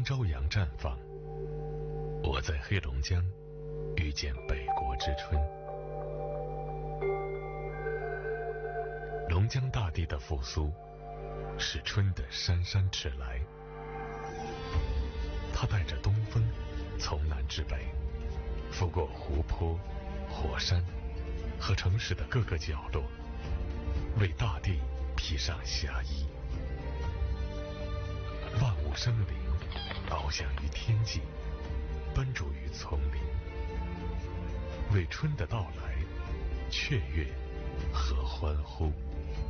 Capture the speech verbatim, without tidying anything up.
当朝阳绽放，我在黑龙江遇见北国之春。龙江大地的复苏，是春的姗姗迟来。它带着东风，从南至北，拂过湖泊、火山和城市的各个角落，为大地披上霞衣。万物生灵，翱翔于天际，奔逐于丛林，为春的到来雀跃和欢呼。